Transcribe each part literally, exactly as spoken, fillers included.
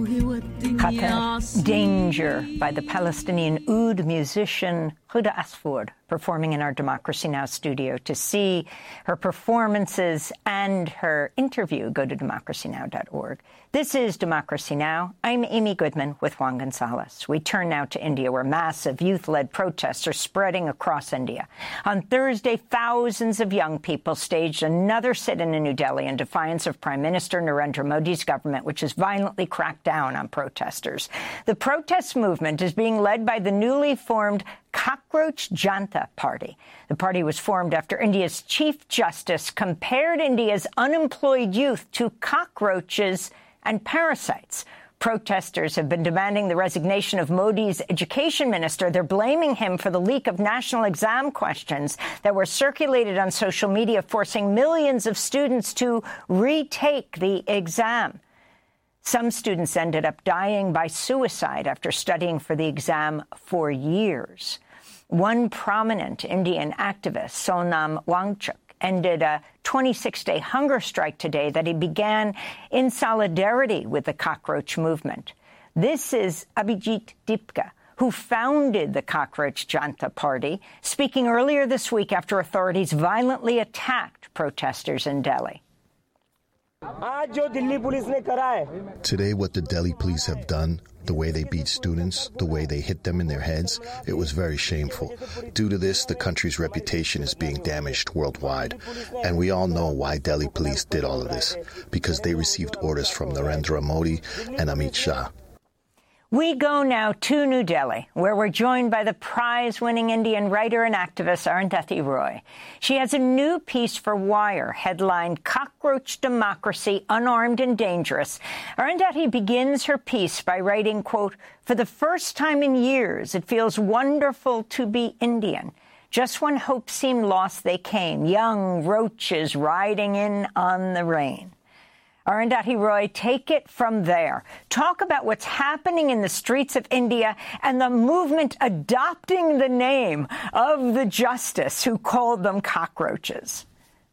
Qatar, Danger by the Palestinian oud musician Huda Asfour, performing in our Democracy Now! Studio. To see her performances and her interview, go to democracy now dot org. This is Democracy Now! I'm Amy Goodman with Juan Gonzalez. We turn now to India, where massive youth-led protests are spreading across India. On Thursday, thousands of young people staged another sit-in in New Delhi in defiance of Prime Minister Narendra Modi's government, which has violently cracked down on protesters. The protest movement is being led by the newly formed Cockroach Janata Party. The party was formed after India's Chief Justice compared India's unemployed youth to cockroaches and parasites. Protesters have been demanding the resignation of Modi's education minister. They're blaming him for the leak of national exam questions that were circulated on social media, forcing millions of students to retake the exam. Some students ended up dying by suicide after studying for the exam for years. One prominent Indian activist, Sonam Wangchuk, ended a twenty-six day hunger strike today that he began in solidarity with the cockroach movement. This is Abhijit Dipka, who founded the Cockroach Janata Party, speaking earlier this week after authorities violently attacked protesters in Delhi. Today, what the Delhi police have done, the way they beat students, the way they hit them in their heads, it was very shameful. Due to this, the country's reputation is being damaged worldwide. And we all know why Delhi police did all of this, because they received orders from Narendra Modi and Amit Shah. We go now to New Delhi, where we're joined by the prize-winning Indian writer and activist Arundhati Roy. She has a new piece for Wire headlined Cockroach Democracy, Unarmed and Dangerous. Arundhati begins her piece by writing, quote, "For the first time in years, it feels wonderful to be Indian. Just when hope seemed lost, they came, young roaches riding in on the rain." Arundhati Roy, take it from there. Talk about what's happening in the streets of India and the movement adopting the name of the justice who called them cockroaches.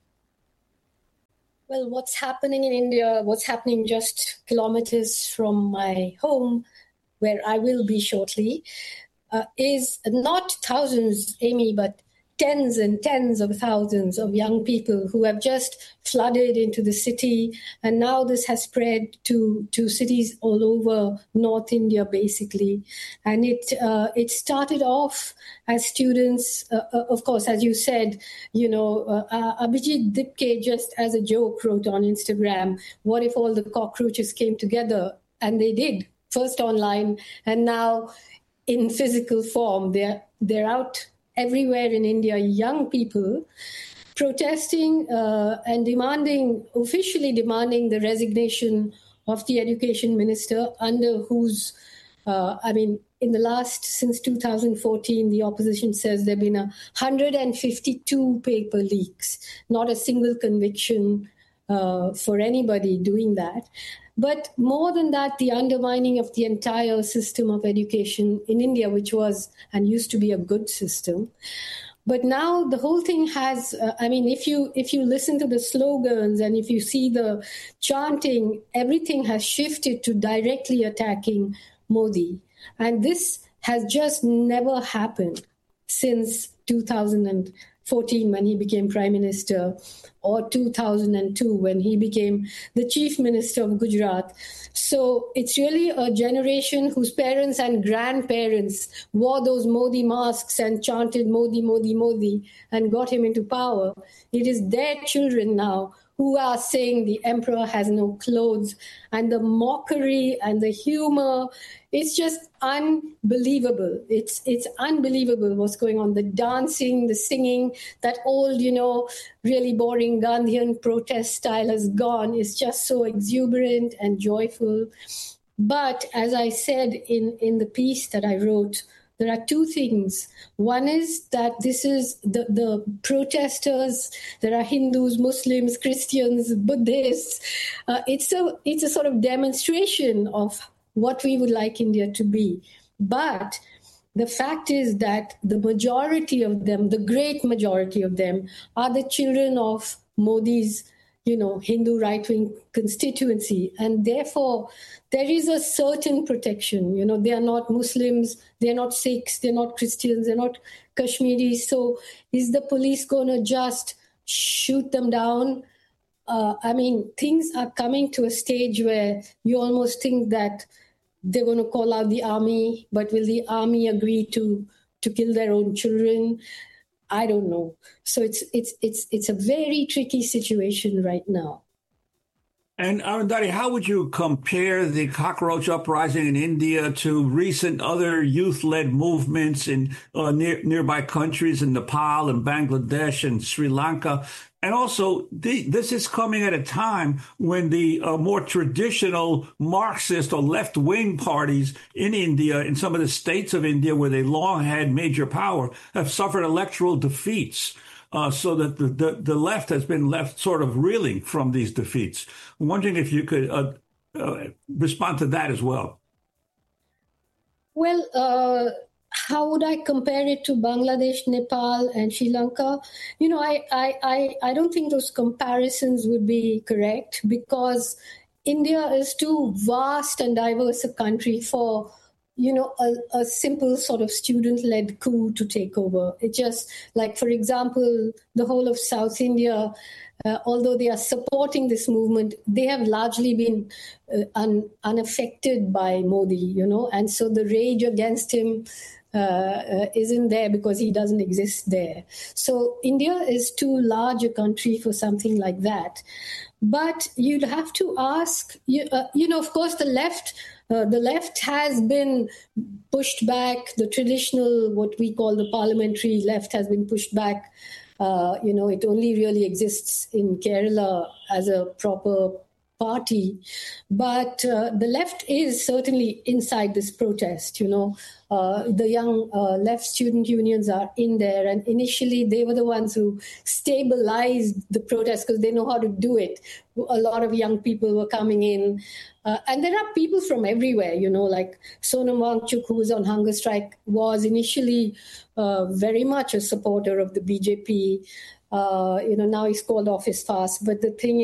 Well, what's happening in India, what's happening just kilometers from my home, where I will be shortly, uh, is not thousands, Amy, but tens and tens of thousands of young people who have just flooded into the city. And now this has spread to, to cities all over North India, basically. And it uh, it started off as students, uh, of course, as you said, you know, uh, Abhijit Dipke, just as a joke, wrote on Instagram, what if all the cockroaches came together? And they did, first online, and now in physical form. They're, they're out everywhere in India, young people protesting uh, and demanding, officially demanding the resignation of the education minister, under whose, uh, I mean, in the last, since two thousand fourteen, the opposition says there have been one hundred fifty-two paper leaks, not a single conviction uh, for anybody doing that. But more than that, the undermining of the entire system of education in India, which was and used to be a good system. But now the whole thing has, uh, I mean, if you if you listen to the slogans and if you see the chanting, everything has shifted to directly attacking Modi. And this has just never happened since two thousand fourteen, when he became prime minister, or two thousand two, when he became the chief minister of Gujarat. So it's really a generation whose parents and grandparents wore those Modi masks and chanted Modi, Modi, Modi, and got him into power. It is their children now who are saying the emperor has no clothes, and the mockery and the humor, it's just unbelievable. It's it's unbelievable what's going on. The dancing, the singing, that old, you know, really boring Gandhian protest style has gone. It's just so exuberant and joyful. But as I said in, in the piece that I wrote, there are two things. One is that this is the, the protesters. There are Hindus, Muslims, Christians, Buddhists. Uh, it's a it's a sort of demonstration of what we would like India to be. But the fact is that the majority of them, the great majority of them, are the children of Modi's, you know, Hindu right-wing constituency. And therefore, there is a certain protection. You know, they are not Muslims, they're not Sikhs, they're not Christians, they're not Kashmiris. So is the police going to just shoot them down? Uh, I mean, things are coming to a stage where you almost think that they're going to call out the army, but will the army agree to, to kill their own children? I don't know. So it's it's it's it's a very tricky situation right now. And Arundhati, how would you compare the cockroach uprising in India to recent other youth-led movements in uh, near, nearby countries in Nepal and Bangladesh and Sri Lanka? And also, the, this is coming at a time when the uh, more traditional Marxist or left-wing parties in India, in some of the states of India where they long had major power, have suffered electoral defeats. Uh, so that the, the, the left has been left sort of reeling from these defeats. I'm wondering if you could uh, uh, respond to that as well. Well, uh, how would I compare it to Bangladesh, Nepal, and Sri Lanka? You know, I, I, I, I don't think those comparisons would be correct, because India is too vast and diverse a country for, you know, a, a simple sort of student-led coup to take over. It just, like, for example, the whole of South India, uh, although they are supporting this movement, they have largely been uh, un, unaffected by Modi, you know, and so the rage against him uh, uh, isn't there because he doesn't exist there. So India is too large a country for something like that. But you'd have to ask, you, uh, you know, of course, the left... Uh, the left has been pushed back. The traditional, what we call the parliamentary left, has been pushed back. Uh, you know, it only really exists in Kerala as a proper party. But uh, the left is certainly inside this protest, you know. Uh, the young uh, left student unions are in there. And initially, they were the ones who stabilized the protest because they know how to do it. A lot of young people were coming in. Uh, and there are people from everywhere, you know, like Sonam Wangchuk, who was on hunger strike, was initially uh, very much a supporter of the B J P. Uh, you know, now he's called off his fast. But the thing